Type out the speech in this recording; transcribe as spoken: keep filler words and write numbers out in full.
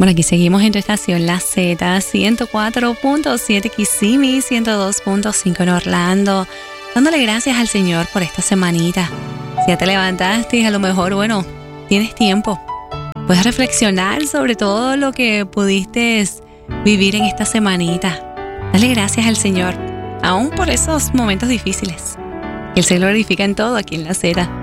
Bueno, aquí seguimos en tu estación La Z, ciento cuatro punto siete Kissimmee, ciento dos punto cinco en Orlando, dándole gracias al Señor por esta semanita. Si ya te levantaste, a lo mejor, bueno, tienes tiempo. Puedes reflexionar sobre todo lo que pudiste vivir en esta semanita. Dale gracias al Señor, aún por esos momentos difíciles. Él se glorifica en todo aquí en La Z.